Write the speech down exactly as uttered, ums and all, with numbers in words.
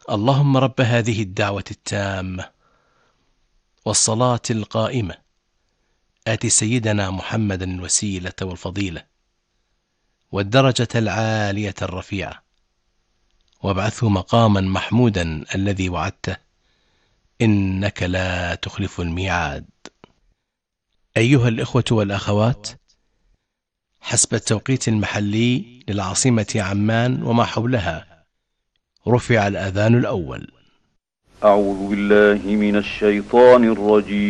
اللهم رب هذه الدعوة التامة والصلاة القائمة آت سيدنا محمدا الوسيلة والفضيلة والدرجة العالية الرفيعة وابعثه مقاما محمودا الذي وعدته إنك لا تخلف الميعاد. أيها الإخوة والأخوات، حسب التوقيت المحلي للعاصمة عمان وما حولها رفع الأذان الأول. أعوذ بالله من الشيطان الرجيم.